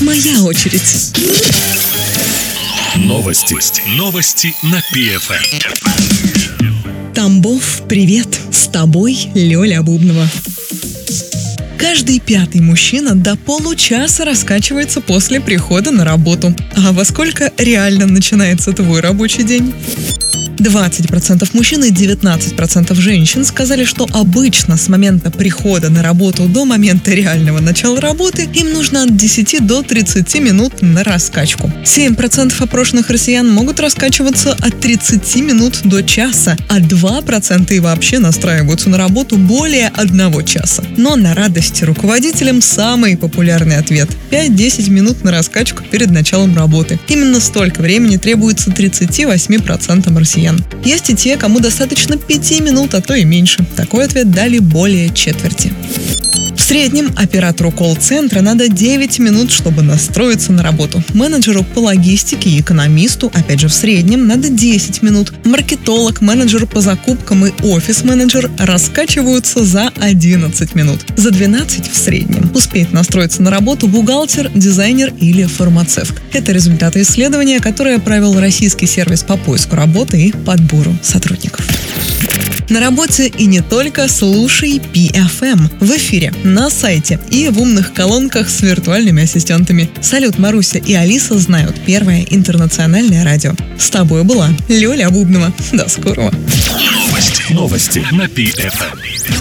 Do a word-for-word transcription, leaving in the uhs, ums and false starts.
моя очередь. Новости. Новости на пи эф эм. Тамбов, привет! С тобой Лёля Бубнова. Каждый пятый мужчина до получаса раскачивается после прихода на работу. А во сколько реально начинается твой рабочий день? двадцать процентов мужчин и девятнадцать процентов женщин сказали, что обычно с момента прихода на работу до момента реального начала работы им нужно от десяти до тридцати минут на раскачку. семь процентов опрошенных россиян могут раскачиваться от тридцати минут до часа, а два процента и вообще настраиваются на работу более одного часа. Но на радость руководителям самый популярный ответ – пять-десять минут на раскачку перед началом работы. Именно столько времени требуется тридцати восьми процентам россиян. Есть и те, кому достаточно пяти минут, а то и меньше. Такой ответ дали более четверти. В среднем оператору колл-центра надо девять минут, чтобы настроиться на работу. Менеджеру по логистике и экономисту, опять же в среднем, надо десять минут. Маркетолог, менеджер по закупкам и офис-менеджер раскачиваются за одиннадцать минут. За двенадцать в среднем. Успеет настроиться на работу бухгалтер, дизайнер или фармацевт. Это результаты исследования, которое провел российский сервис по поиску работы и подбору сотрудников. На работе и не только слушай пи эф эм. В эфире, на сайте и в умных колонках с виртуальными ассистентами. Салют, Маруся и Алиса знают первое интернациональное радио. С тобой была Лёля Бубнова. До скорого. Новости. Новости на пи эф эм.